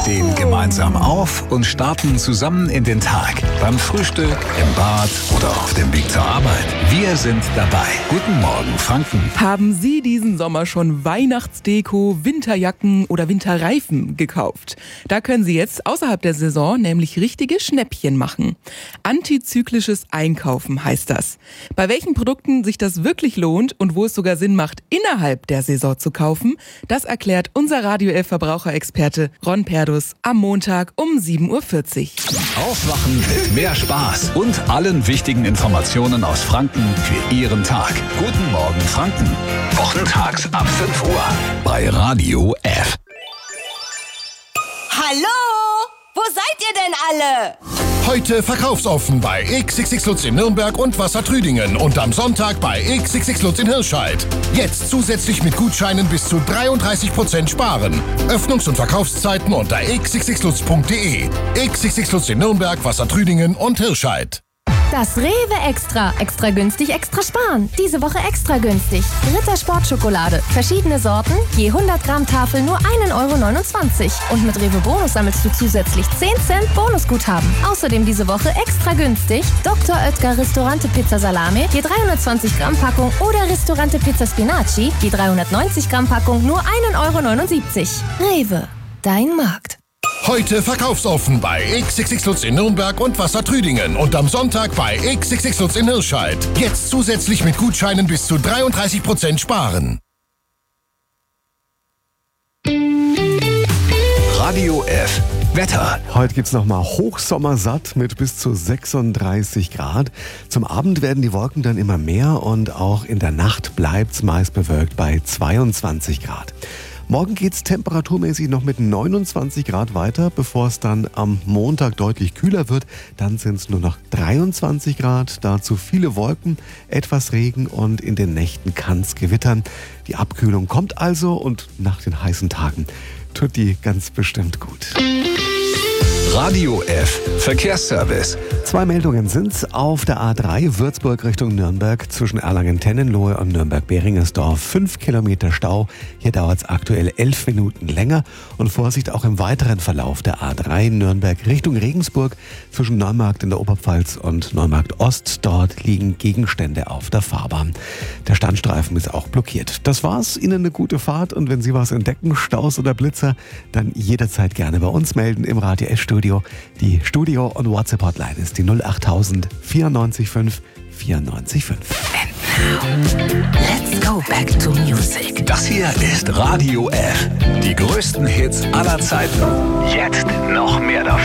stehen gemeinsam auf und starten zusammen in den Tag. Beim Frühstück, im Bad oder auf dem Weg zur Arbeit. Wir sind dabei. Guten Morgen, Franken. Haben Sie diesen Sommer schon Weihnachtsdeko, Winterjacken oder Winterreifen gekauft? Da können Sie jetzt außerhalb der Saison nämlich richtige Schnäppchen machen. Antizyklisches Einkaufen heißt das. Bei welchen Produkten sich das wirklich lohnt und wo es sogar Sinn macht, innerhalb der Saison zu kaufen, das erklärt unser Radio 11 Verbraucherexperte Ron Perdus am Montag um 7.40 Uhr. Aufwachen mit mehr Spaß und allen wichtigen Informationen aus Franken für Ihren Tag. Guten Morgen, Franken. Wochentags ab 5 Uhr bei Radio F. Hallo? Wo seid ihr denn alle? Heute verkaufsoffen bei XXX Lutz in Nürnberg und Wassertrüdingen und am Sonntag bei XXX Lutz in Hirscheid. Jetzt zusätzlich mit Gutscheinen bis zu 33% sparen. Öffnungs- und Verkaufszeiten unter xxxlutz.de. XXX Lutz in Nürnberg, Wassertrüdingen und Hirscheid. Das Rewe Extra. Extra günstig, extra sparen. Diese Woche extra günstig. Ritter Sportschokolade. Verschiedene Sorten. Je 100 Gramm Tafel nur 1,29 €. Und mit Rewe Bonus sammelst du zusätzlich 10 Cent Bonusguthaben. Außerdem diese Woche extra günstig. Dr. Oetker Ristorante Pizza Salame. Je 320 Gramm Packung. Oder Ristorante Pizza Spinaci. Je 390 Gramm Packung nur 1,79 €. Rewe. Dein Markt. Heute verkaufsoffen bei XXX Lutz in Nürnberg und Wassertrüdingen und am Sonntag bei XXX Lutz in Hirscheid. Jetzt zusätzlich mit Gutscheinen bis zu 33% sparen. Radio F. Wetter. Heute gibt's nochmal Hochsommersatt mit bis zu 36 Grad. Zum Abend werden die Wolken dann immer mehr und auch in der Nacht bleibt's meist bewölkt bei 22 Grad. Morgen geht's temperaturmäßig noch mit 29 Grad weiter, bevor es dann am Montag deutlich kühler wird. Dann sind es nur noch 23 Grad, dazu viele Wolken, etwas Regen und in den Nächten kann's gewittern. Die Abkühlung kommt also und nach den heißen Tagen tut die ganz bestimmt gut. Radio F. Verkehrsservice. 2 Meldungen sind's auf der A3 Würzburg Richtung Nürnberg zwischen Erlangen-Tennenlohe und Nürnberg-Beringersdorf. 5 Kilometer Stau. Hier dauert's aktuell 11 Minuten länger. Und Vorsicht auch im weiteren Verlauf der A3 Nürnberg Richtung Regensburg zwischen Neumarkt in der Oberpfalz und Neumarkt Ost. Dort liegen Gegenstände auf der Fahrbahn. Der Standstreifen ist auch blockiert. Das war's. Ihnen eine gute Fahrt und wenn Sie was entdecken, Staus oder Blitzer, dann jederzeit gerne bei uns melden im Radio S-Studio. Die Studio- und WhatsApp-Hotline ist die 08000 94 5 94 5. And now, let's go back to music. Das hier ist Radio F. Die größten Hits aller Zeiten. Jetzt noch mehr davon.